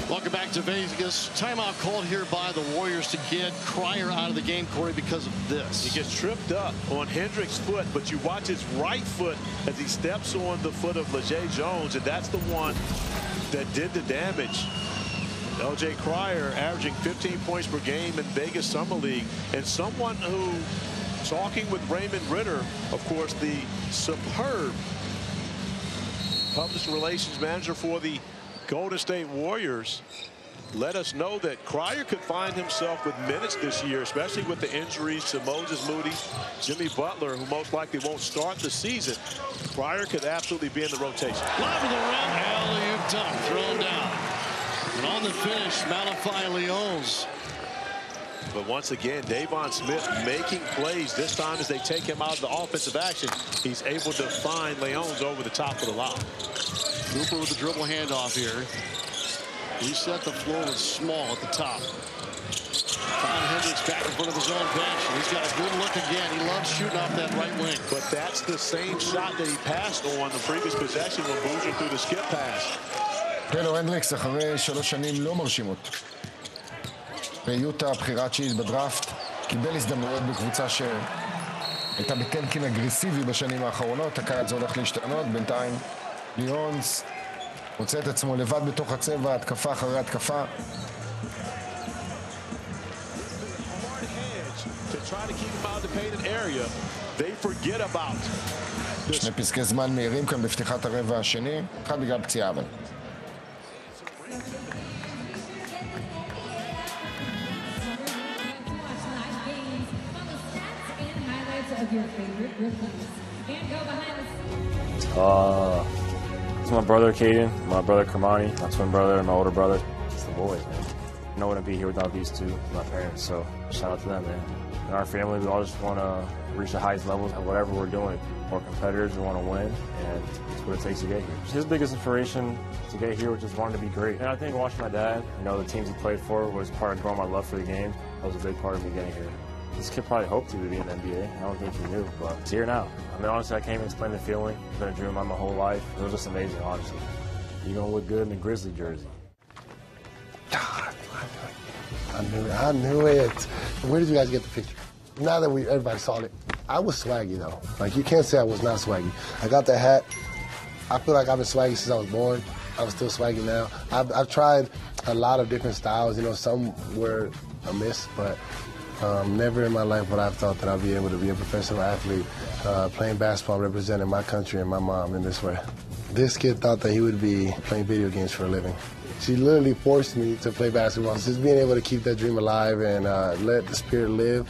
Welcome back to Vegas. Timeout called here by the Warriors to get Cryer out of the game, Corey, because of this. He gets tripped up on Hendricks' foot, but you watch his right foot as he steps on the foot of Leger Jones, and that's the one that did the damage. L.J. Cryer averaging 15 points per game in Vegas Summer League, and someone who, talking with Raymond Ritter, of course, the superb public relations manager for the Golden State Warriors, let us know that Cryer could find himself with minutes this year, especially with the injuries to Moses Moody, Jimmy Butler, who most likely won't start the season. Cryer could absolutely be in the rotation. Lob to the rim, alley-oop dunk, thrown down. And on the finish, Malachi Leons. But once again, Davon Smith making plays. This time as they take him out of the offensive action, he's able to find Leons over the top of the lob. Cooper with the dribble handoff here. He set the floor with Small at the top. Tom Hendricks back in front of his own bench. And he's got a good look again. He loves shooting off that right wing. But that's the same shot that he passed on the previous possession when Boozer threw the skip pass. טלו הנדריקס אחרי 3 שנים לא מרשימות. ביוטה, הבחירה התשיעית בדראפט, קיבל הזדמנויות בקבוצה שהייתה בטנקין אגרסיבי בשנים האחרונות. הקיץ זה הולך להשתנות. בינתיים ליאונס מוצא את עצמו לבד בתוך הצבע, התקפה אחרי התקפה. שני פסקי זמן מהירים כאן בפתיחת הרבע השני, אחד בגלל פציעה אבל. It's my brother Caden, my brother Kermani, my twin brother, and my older brother. It's the boys, man. I wouldn't be here without these two, my parents, so shout out to them, man. In our family, we all just want to reach the highest levels of whatever we're doing. We're competitors, we want to win, and that's what it takes to get here. His biggest inspiration to get here was just wanting to be great. And I think watching my dad, the teams he played for was part of growing my love for the game. That was a big part of me getting here. This kid probably hoped he would be in the NBA. I don't think he knew, but he's here now. I mean, honestly, I can't even explain the feeling. It's been a dream of mine my whole life. It was just amazing, honestly. You're going to look good in a Grizzly jersey. I knew it. Where did you guys get the picture? Now that everybody saw it, I was swaggy, though. Like, you can't say I was not swaggy. I got the hat. I feel like I've been swaggy since I was born. I'm still swaggy now. I've tried a lot of different styles. Some were a miss, but never in my life would I have thought that I'd be able to be a professional athlete playing basketball, representing my country and my mom in this way. This kid thought that he would be playing video games for a living. She literally forced me to play basketball. Just being able to keep that dream alive and let the spirit live.